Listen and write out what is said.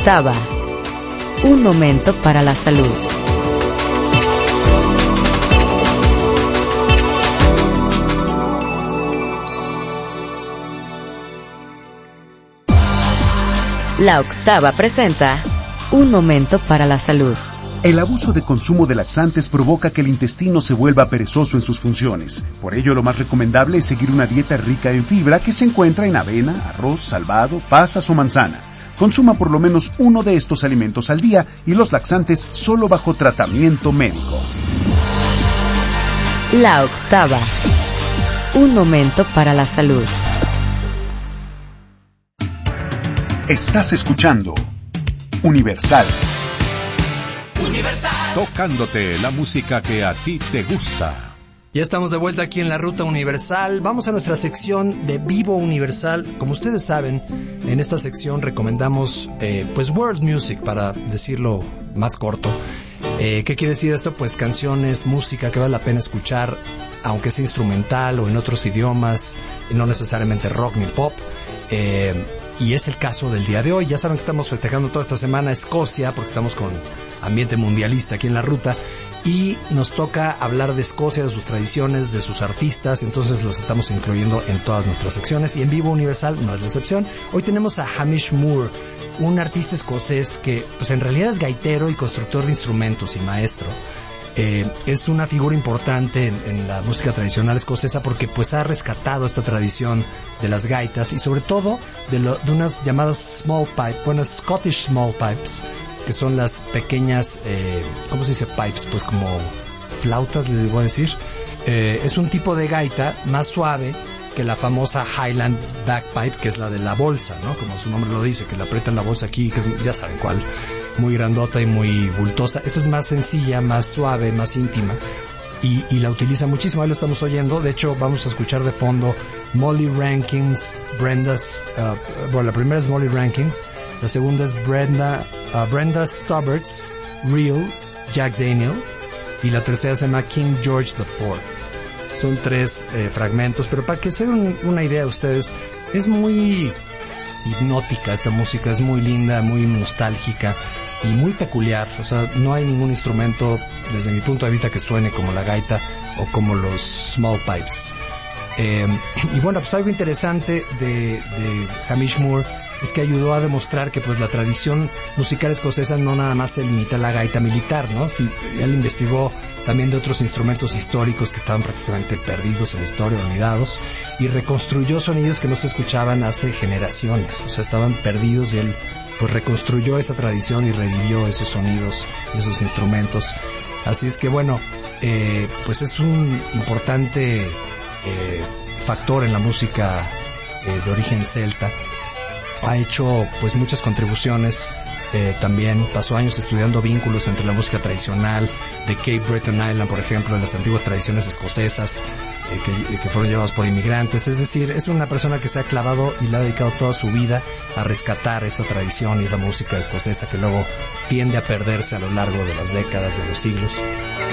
octava. Un momento para la salud. La octava presenta Un momento para la salud. El abuso de consumo de laxantes provoca que el intestino se vuelva perezoso en sus funciones. Por ello, lo más recomendable es seguir una dieta rica en fibra que se encuentra en avena, arroz, salvado, pasas o manzana. Consuma por lo menos uno de estos alimentos al día y los laxantes solo bajo tratamiento médico. La octava. Un momento para la salud. Estás escuchando Universal. Tocándote la música que a ti te gusta. Ya estamos de vuelta aquí en la Ruta Universal. Vamos a nuestra sección de Vivo Universal. Como ustedes saben, en esta sección recomendamos pues world music, para decirlo más corto. ¿Qué quiere decir esto? Pues canciones, música que vale la pena escuchar, aunque sea instrumental o en otros idiomas, no necesariamente rock ni pop. Y es el caso del día de hoy. Ya saben que estamos festejando toda esta semana Escocia, porque estamos con ambiente mundialista aquí en la ruta, y nos toca hablar de Escocia, de sus tradiciones, de sus artistas. Entonces los estamos incluyendo en todas nuestras secciones, y en Vivo Universal no es la excepción. Hoy tenemos a Hamish Moore, un artista escocés que pues en realidad es gaitero y constructor de instrumentos y maestro. Es una figura importante en la música tradicional escocesa, porque pues ha rescatado esta tradición de las gaitas, y sobre todo de unas llamadas small pipe, bueno, Scottish small pipes, que son las pequeñas, ¿cómo se dice pipes? Pues como flautas, les voy a decir. Es un tipo de gaita más suave que la famosa Highland bagpipe, que es la de la bolsa, ¿no? Como su nombre lo dice, que le aprietan la bolsa aquí, que es, ya saben cuál, muy grandota y muy bultosa. Esta es más sencilla, más suave, más íntima, y la utiliza muchísimo. Ahí lo estamos oyendo. De hecho, vamos a escuchar de fondo Molly Rankins, bueno, la primera es Molly Rankins, la segunda es Brenda Stubbert's Real, Jack Daniel, y la tercera se llama King George IV. Son tres fragmentos, pero para que se den una idea ustedes, es muy hipnótica esta música, es muy linda, muy nostálgica y muy peculiar. O sea, no hay ningún instrumento, desde mi punto de vista, que suene como la gaita o como los small pipes. Y bueno, pues algo interesante de Hamish Moore es que ayudó a demostrar que pues la tradición musical escocesa no nada más se limita a la gaita militar, ¿no? Sí, él investigó también de otros instrumentos históricos que estaban prácticamente perdidos en la historia, olvidados, y reconstruyó sonidos que no se escuchaban hace generaciones. O sea, estaban perdidos, y él pues reconstruyó esa tradición y revivió esos sonidos, esos instrumentos. Así es que bueno, pues es un importante factor en la música de origen celta. Ha hecho pues muchas contribuciones. También pasó años estudiando vínculos entre la música tradicional de Cape Breton Island, por ejemplo, en las antiguas tradiciones escocesas que fueron llevadas por inmigrantes. Es decir, es una persona que se ha clavado y le ha dedicado toda su vida a rescatar esa tradición y esa música escocesa que luego tiende a perderse a lo largo de las décadas, de los siglos.